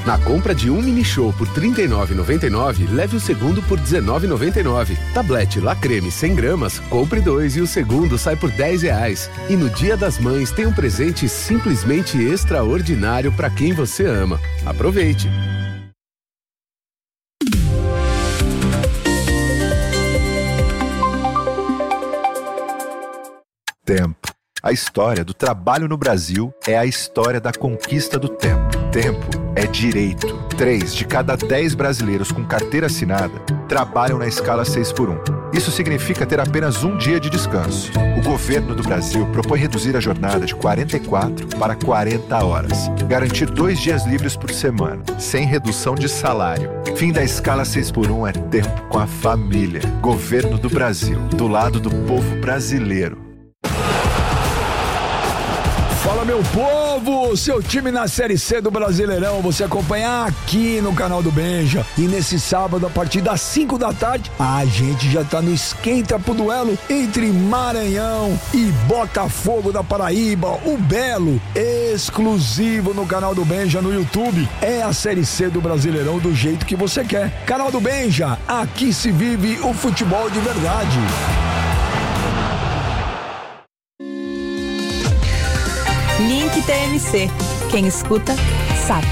Na compra de um mini show por R$ 39,99, leve o segundo por R$ 19,99. Tablete La Creme 100 gramas, compre 2 e o segundo sai por R$10. E no Dia das Mães tem um presente simplesmente extraordinário para quem você ama. Aproveite! Tempo. A história do trabalho no Brasil é a história da conquista do tempo. Tempo é direito. 3 de cada 10 brasileiros com carteira assinada trabalham na escala 6x1. Isso significa ter apenas um dia de descanso. O governo do Brasil propõe reduzir a jornada de 44 para 40 horas. Garantir 2 dias livres por semana, sem redução de salário. Fim da escala 6x1 é tempo com a família. Governo do Brasil, do lado do povo brasileiro. Fala, meu povo! Seu time na Série C do Brasileirão, você acompanha aqui no canal do Benja. E nesse sábado, a partir das 5 da tarde, a gente já tá no esquenta pro duelo entre Maranhão e Botafogo da Paraíba, o Belo, exclusivo no canal do Benja no YouTube. É a Série C do Brasileirão do jeito que você quer. Canal do Benja, aqui se vive o futebol de verdade. Link TMC. Quem escuta, sabe.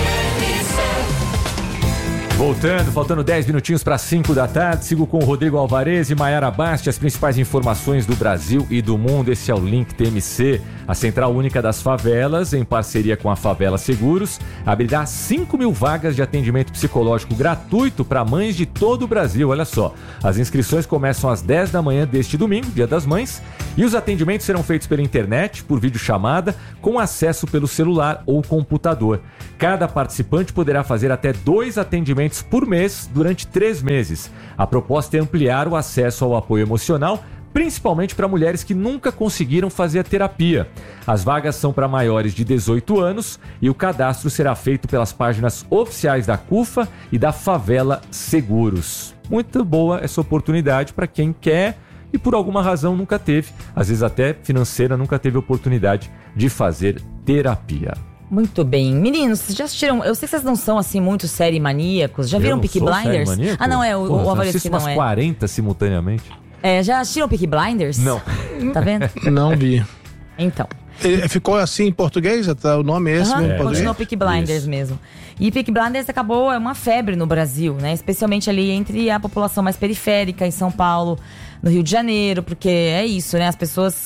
Voltando, faltando 10 minutinhos para 5 da tarde, sigo com o Rodrigo Alvarez e Maiara Basti, as principais informações do Brasil e do mundo. Esse é o Link TMC, a Central Única das Favelas, em parceria com a Favela Seguros, abrirá 5.000 vagas de atendimento psicológico gratuito para mães de todo o Brasil. Olha só, as inscrições começam às 10 da manhã deste domingo, Dia das Mães, e os atendimentos serão feitos pela internet, por videochamada, com acesso pelo celular ou computador. Cada participante poderá fazer até 2 atendimentos por mês durante 3 meses. A proposta é ampliar o acesso ao apoio emocional, principalmente para mulheres que nunca conseguiram fazer a terapia. As vagas são para maiores de 18 anos e o cadastro será feito pelas páginas oficiais da CUFA e da Favela Seguros. Muito boa essa oportunidade para quem quer e por alguma razão nunca teve, às vezes até financeira, nunca teve oportunidade de fazer terapia. Muito bem. Meninos, vocês já assistiram? Eu sei que vocês não são assim muito série maníacos. Já viram Peaky Blinders? Ah, não, é o Alvarez que não umas é. 40 simultaneamente. Já assistiram Peaky Blinders? Não. Tá vendo? Não vi. Então. Ficou assim em português? O nome é esse mesmo em português? Continuou Peaky Blinders Isso. mesmo. E Peaky Blinders acabou, é uma febre no Brasil, né? Especialmente ali entre a população mais periférica, em São Paulo, no Rio de Janeiro, porque é isso, né? As pessoas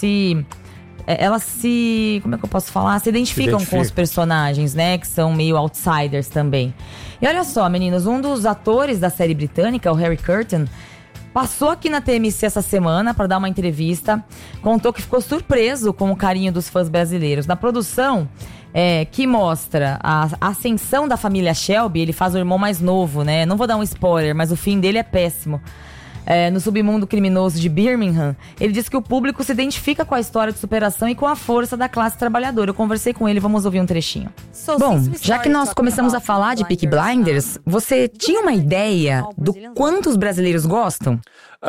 elas como é que eu posso falar? Se identificam com os personagens, né? Que são meio outsiders também. E olha só, meninos, um dos atores da série britânica, o Harry Curtin, passou aqui na TMC essa semana para dar uma entrevista. Contou que ficou surpreso com o carinho dos fãs brasileiros. Na produção, que mostra a ascensão da família Shelby, ele faz o irmão mais novo, né? Não vou dar um spoiler, mas o fim dele é péssimo. No submundo criminoso de Birmingham, ele disse que o público se identifica com a história de superação e com a força da classe trabalhadora. Eu conversei com ele, vamos ouvir um trechinho. Bom, já que nós começamos a falar de Peaky Blinders, você tinha uma ideia do quanto os brasileiros gostam?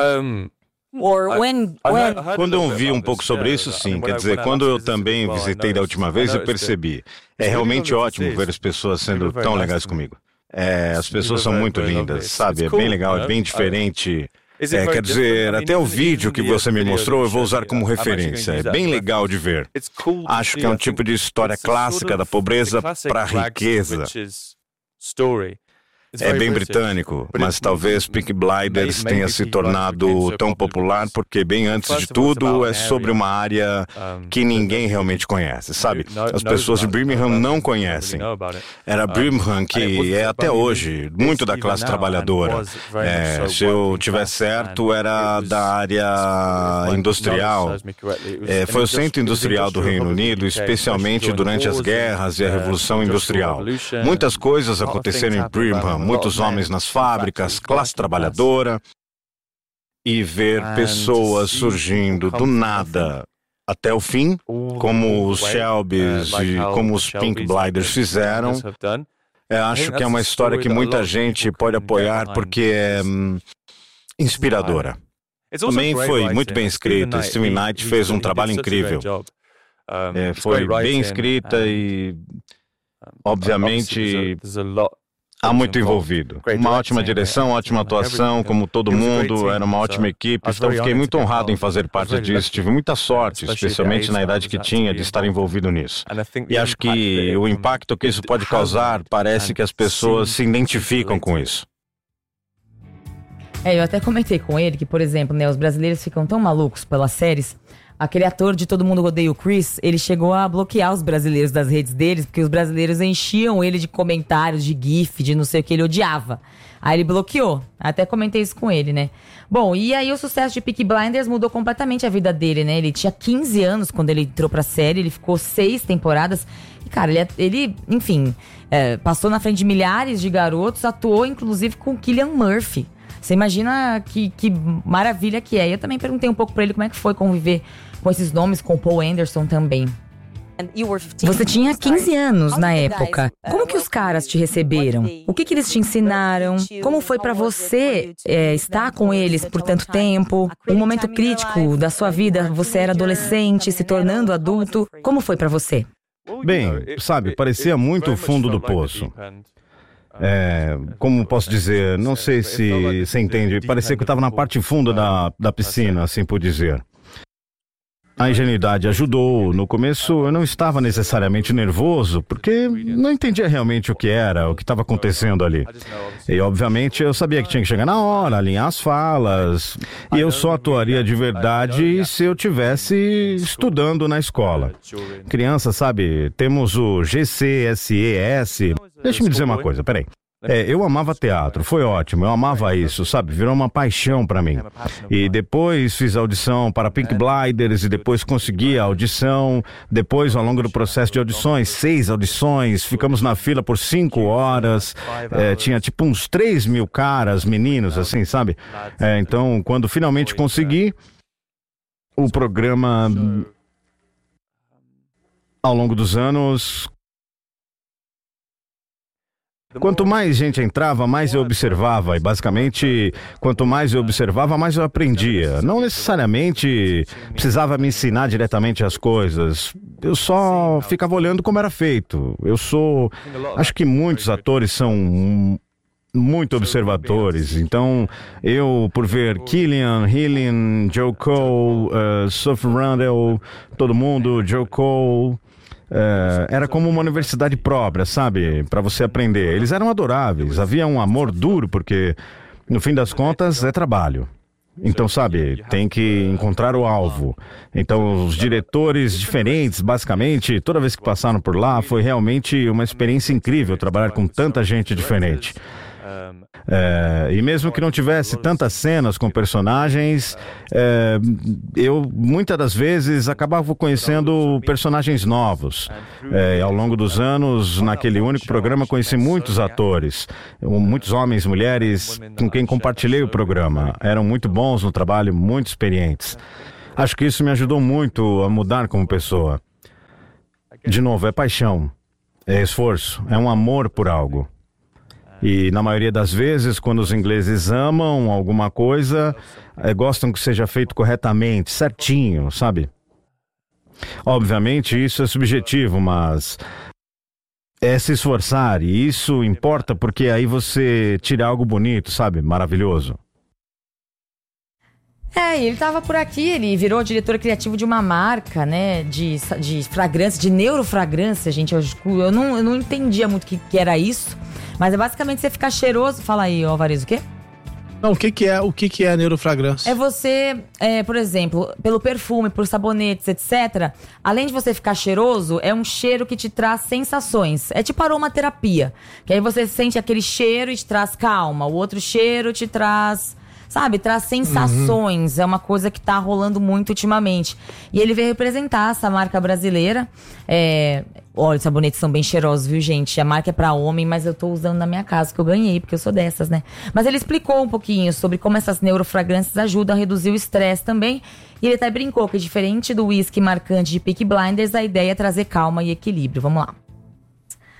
Quando eu vi um pouco sobre isso, sim. Quer dizer, quando eu também visitei da última vez, eu percebi. É realmente ótimo ver as pessoas sendo tão legais comigo. As pessoas são muito lindas, sabe? É bem legal, é bem diferente. Quer dizer, até o vídeo que você me mostrou eu vou usar como referência. É bem legal de ver. Acho que é um tipo de história clássica da pobreza para a riqueza. É bem britânico, mas talvez Peaky Blinders tenha se tornado tão popular porque, bem antes de tudo, é sobre uma área que ninguém realmente conhece, sabe? As pessoas de Birmingham não conhecem. Era Birmingham que é até hoje muito da classe trabalhadora. Se eu tiver certo, era da área industrial. Foi o centro industrial do Reino Unido, especialmente durante as guerras e a Revolução Industrial. Muitas coisas aconteceram em Birmingham. Muitos homens nas fábricas, classe trabalhadora, e ver pessoas surgindo do nada até o fim, como os Shelbys e como os Peaky Blinders fizeram. Acho que é uma história que muita gente pode apoiar porque é inspiradora. Também foi muito bem escrita. Steven Knight fez um trabalho incrível. Foi bem escrita e Obviamente, há muito envolvido. Uma ótima direção, ótima atuação, como todo mundo, era uma ótima equipe. Então, fiquei muito honrado em fazer parte disso. Tive muita sorte, especialmente na idade que tinha, de estar envolvido nisso. E acho que o impacto que isso pode causar, parece que as pessoas se identificam com isso. Eu até comentei com ele que, por exemplo, né, os brasileiros ficam tão malucos pelas séries. Aquele ator de Todo Mundo Odeia o Chris, ele chegou a bloquear os brasileiros das redes deles, porque os brasileiros enchiam ele de comentários, de gif, de não sei o que ele odiava. Aí ele bloqueou. Até comentei isso com ele, né? Bom, e aí o sucesso de Peaky Blinders mudou completamente a vida dele, né? Ele tinha 15 anos quando ele entrou pra série, ele ficou 6 temporadas. E, cara, ele enfim, passou na frente de milhares de garotos, atuou inclusive com Cillian Murphy. Você imagina que maravilha que é. Eu também perguntei um pouco pra ele como é que foi conviver com esses nomes, com Paul Anderson também. Você tinha 15 anos na época. Como que os caras te receberam? O que eles te ensinaram? Como foi pra você estar com eles por tanto tempo? Um momento crítico da sua vida, você era adolescente, se tornando adulto. Como foi pra você? Bem, sabe, parecia muito o fundo do poço. Como posso dizer, não sei se você entende, parecia que eu estava na parte funda da piscina, assim por dizer. A ingenuidade ajudou. No começo eu não estava necessariamente nervoso, porque não entendia realmente o que estava acontecendo ali. E obviamente eu sabia que tinha que chegar na hora, alinhar as falas. E eu só atuaria de verdade se eu tivesse estudando na escola. Criança, sabe, temos o GCSES. Deixa eu me dizer uma coisa, peraí. Eu amava teatro, foi ótimo, eu amava isso, sabe? Virou uma paixão pra mim. E depois fiz audição para Peaky Blinders e depois consegui a audição. Depois, ao longo do processo de audições, 6 audições, ficamos na fila por 5 horas. Tinha tipo uns 3.000 caras, meninos, assim, sabe? Então, quando finalmente consegui, o programa, ao longo dos anos... Quanto mais gente entrava, mais eu observava. E basicamente, quanto mais eu observava, mais eu aprendia. Não necessariamente precisava me ensinar diretamente as coisas. Eu só ficava olhando como era feito. Acho que muitos atores são muito observadores. Então, eu, por ver Cillian, Joe Cole, Sophie Randall, todo mundo, Joe Cole... era como uma universidade própria, sabe? Para você aprender. Eles eram adoráveis, havia um amor duro, porque no fim das contas é trabalho. Então, sabe, tem que encontrar o alvo. Então, os diretores diferentes, basicamente, toda vez que passaram por lá, foi realmente uma experiência incrível trabalhar com tanta gente diferente. E mesmo que não tivesse tantas cenas com personagens, eu muitas das vezes acabava conhecendo personagens novos. Ao longo dos anos, naquele único programa, conheci muitos atores, muitos homens, mulheres com quem compartilhei o programa. Eram muito bons no trabalho, muito experientes. Acho que isso me ajudou muito a mudar como pessoa. De novo, é paixão, é esforço, é um amor por algo. E na maioria das vezes, quando os ingleses amam alguma coisa, gostam que seja feito corretamente, certinho, sabe? Obviamente isso é subjetivo, mas é se esforçar, e isso importa porque aí você tira algo bonito, sabe? Maravilhoso. Ele tava por aqui, ele virou diretor criativo de uma marca, né, de fragrância, de neurofragrância, gente. Eu não entendia muito o que era isso, mas é basicamente você ficar cheiroso. Fala aí, Alvarez, o quê? Não, o que é neurofragrância? É você, por exemplo, pelo perfume, por sabonetes, etc. Além de você ficar cheiroso, é um cheiro que te traz sensações. É tipo aromaterapia, que aí você sente aquele cheiro e te traz calma. O outro cheiro te traz... sabe, traz sensações, é uma coisa que tá rolando muito ultimamente. E ele veio representar essa marca brasileira. Olha, os sabonetes são bem cheirosos, viu, gente? A marca é pra homem, mas eu tô usando na minha casa, que eu ganhei, porque eu sou dessas, né? Mas ele explicou um pouquinho sobre como essas neurofragrâncias ajudam a reduzir o estresse também. E ele até brincou que, diferente do whisky marcante de Peaky Blinders, a ideia é trazer calma e equilíbrio. Vamos lá.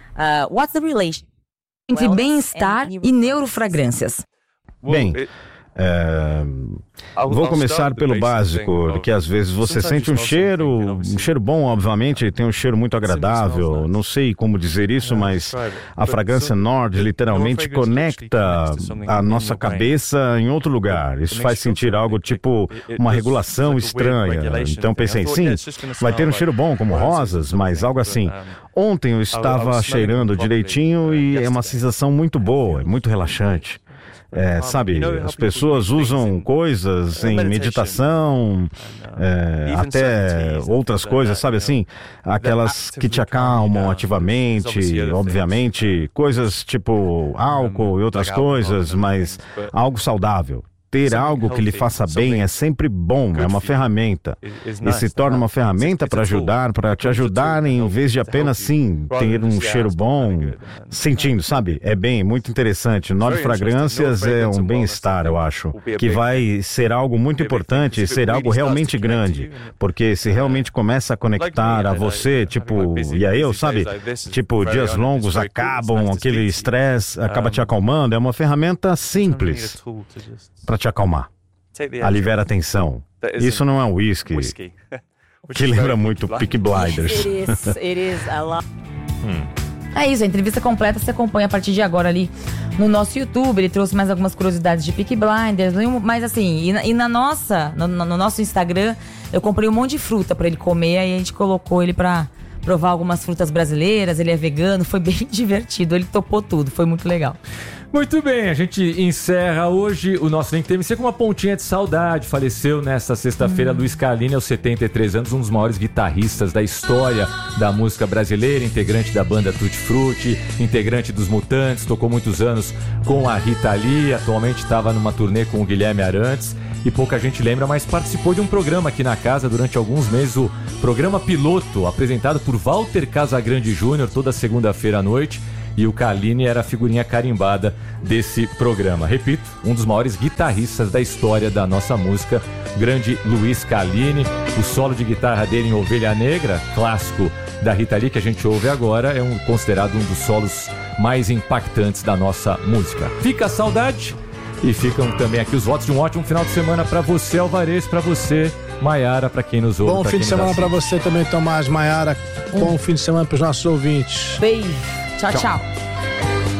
What's the relation entre bem-estar e neurofragrâncias? Bem, Vou começar pelo básico, que às vezes você sente um cheiro bom, obviamente, tem um cheiro muito agradável, não sei como dizer isso, mas a fragrância Nord literalmente conecta a nossa cabeça em outro lugar. Isso faz sentir algo tipo uma regulação estranha. Então pensei, sim, vai ter um cheiro bom como rosas, mas algo assim. Ontem eu estava cheirando direitinho e é uma sensação muito boa, muito relaxante. Sabe, as pessoas usam coisas em meditação, até outras coisas, sabe assim? Aquelas que te acalmam ativamente, obviamente, coisas tipo álcool e outras coisas, mas algo saudável. Ter algo que lhe faça bem é sempre bom, é uma ferramenta. E se torna uma ferramenta para te ajudar em vez de apenas, sim, ter um cheiro bom, sentindo, sabe? É bem, muito interessante. Nord Fragrâncias é um bem-estar, eu acho, que vai ser algo muito importante, ser algo realmente grande, porque se realmente começa a conectar a você, tipo, e a eu, sabe? Tipo, dias longos acabam, aquele estresse acaba te acalmando, é uma ferramenta simples para te acalmar, aliviar a tensão. Isso não é um whisky, que lembra muito Peaky Blinders. É isso, a entrevista completa você acompanha a partir de agora ali no nosso YouTube. Ele trouxe mais algumas curiosidades de Peaky Blinders, mas assim, no nosso Instagram eu comprei um monte de fruta pra ele comer, aí a gente colocou ele pra provar algumas frutas brasileiras. Ele é vegano, foi bem divertido, ele topou tudo, foi muito legal. Muito bem, a gente encerra hoje o nosso Link TMC com uma pontinha de saudade. Faleceu nesta sexta-feira Luiz Carlini, aos 73 anos, um dos maiores guitarristas da história da música brasileira, integrante da banda Tutti Frutti, integrante dos Mutantes, tocou muitos anos com a Rita Lee, atualmente estava numa turnê com o Guilherme Arantes, e pouca gente lembra, mas participou de um programa aqui na casa durante alguns meses, o programa Piloto, apresentado por Walter Casagrande Jr., toda segunda-feira à noite. E o Carlini era a figurinha carimbada desse programa. Repito, um dos maiores guitarristas da história da nossa música, grande Luiz Carlini. O solo de guitarra dele em Ovelha Negra, clássico da Rita Lee, que a gente ouve agora, é considerado um dos solos mais impactantes da nossa música. Fica a saudade e ficam também aqui os votos de um ótimo final de semana para você, Alvarez, para você, Maiara, para quem nos ouve. Bom fim de semana para você também, Tomás, Maiara. Bom fim de semana para os nossos ouvintes. Beijo. Tchau, tchau.